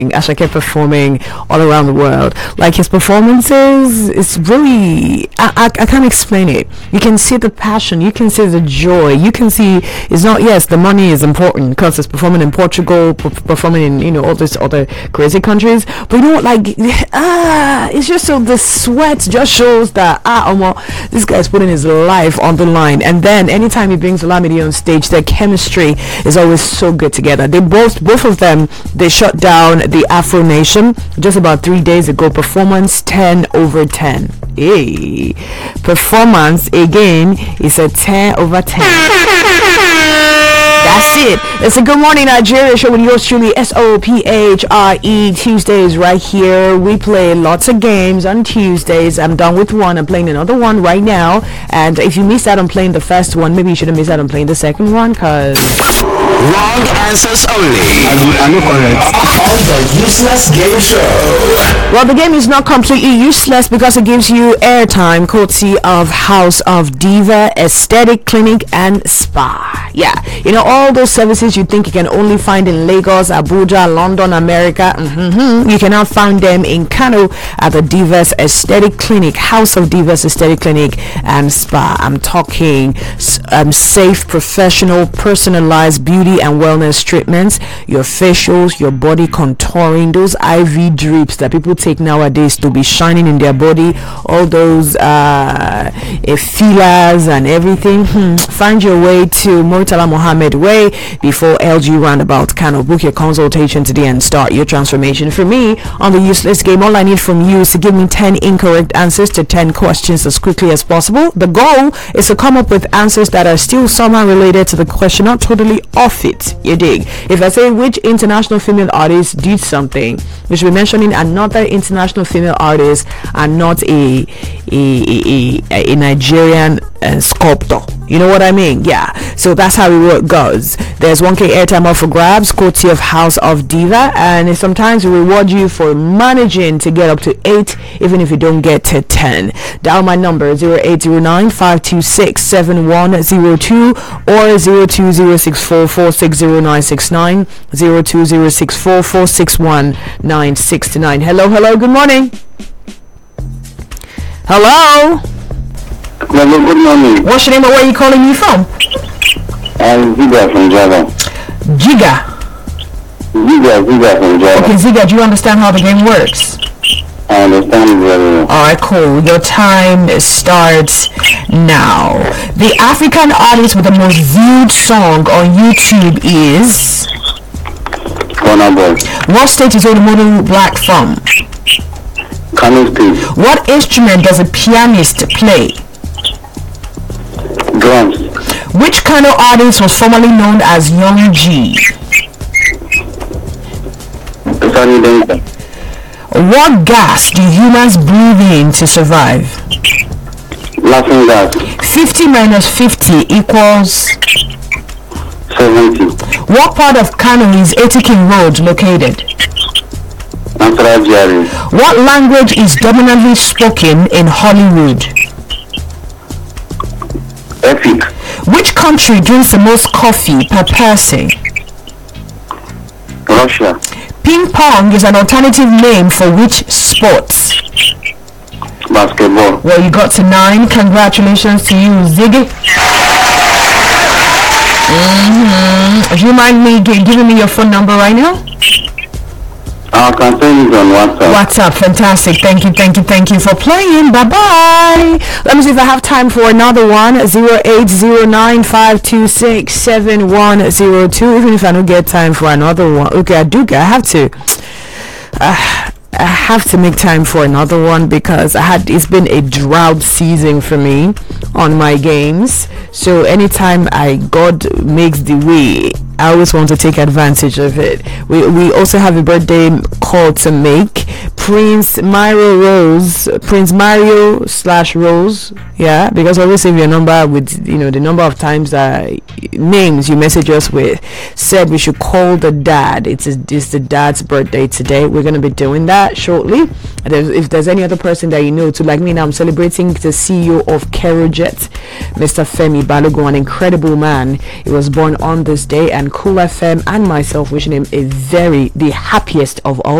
Ashake performing all around the world. Like his performances, it's really I can't explain it. You can see the passion, you can see the joy, you can see it's not, yes, the money is important because it's performing in Portugal, performing in all these other crazy countries. But you know what, like it's just so the sweat just shows that this guy's putting his life on the line. And then anytime he brings Olamide on stage, their chemistry is always so good together. They both of them, they shut down the Afro Nation just about 3 days ago. Performance 10 over 10. Hey, performance again is a 10 over 10. That's it. It's a Good Morning Nigeria show with yours truly, SOPHRE. Tuesdays right here. We play lots of games on Tuesdays. I'm done with one. I'm playing another one right now. And if you missed out on playing the first one, maybe you shouldn't miss out on playing the second one, because wrong answers only. I'm not correct. On the Useless Game Show. Well, the game is not completely useless because it gives you airtime, courtesy of House of Diva Aesthetic Clinic and Spa. Yeah, you know, all those services you think you can only find in Lagos, Abuja, London, America, you can now find them in Kano at the Divas Aesthetic Clinic, House of Divas Aesthetic Clinic and Spa. I'm talking safe, professional, personalized beauty and wellness treatments, your facials, your body contouring, those IV drips that people take nowadays to be shining in their body, all those fillers and everything. Find your way to Murtala Mohammed Way before LG Roundabout. Book your consultation today and start your transformation. For me, on the Useless Game, all I need from you is to give me 10 incorrect answers to 10 questions as quickly as possible. The goal is to come up with answers that are still somehow related to the question, not totally off it. You dig? If I say which international female artist did something, we should be mentioning another international female artist and not a Nigerian sculptor. You know what I mean? Yeah. So that's how it goes. There's 1K airtime up for grabs, courtesy of House of Diva, and sometimes we reward you for managing to get up to 8, even if you don't get to 10. Dial my number 0809-526-7102 or 020644606969, 020644616969. Hello, good morning. Hello, good morning. What's your name and where are you calling me from? I'm Ziga from Java. Ziga Ziga from Java. Okay, Ziga, do you understand how the game works? I understand very well. Alright, cool. Your time starts now. The African artist with the most viewed song on YouTube is Burna Boy. What state is Odumodu Black from? Kano State. What instrument does a pianist play? Drums. Which kind of artist was formerly known as Young G? Sunny Denka. What gas do humans breathe in to survive? Laughing gas. 50 minus 50 equals 70. What part of Kano is Etikin Road located? Nasara Jari. What language is dominantly spoken in Hollywood? Epic. Which country drinks the most coffee per person? Russia. Ping pong is an alternative name for which sports? Basketball. Well, you got to 9. Congratulations to you, Ziggy. Do you mind me giving me your phone number right now? I can send it on WhatsApp. WhatsApp, fantastic. Thank you for playing. Bye-bye. Let me see if I have time for another one. 0809-526-7102. Even if I don't get time for another one. Okay, I have to. I have to make time for another one because it's been a drought season for me on my games. So anytime God makes the way, I always want to take advantage of it. We also have a birthday call to make. Prince Mario slash Rose, yeah, because always save your number with the number of times that names you message us with. Said we should call the dad. It's the dad's birthday today. We're gonna be doing that shortly. And if there's any other person that you know too, like me now, I'm celebrating the CEO of Kerojet, Mr. Femi Balogun, an incredible man. He was born on this day, and Cool FM and myself wishing him the happiest of all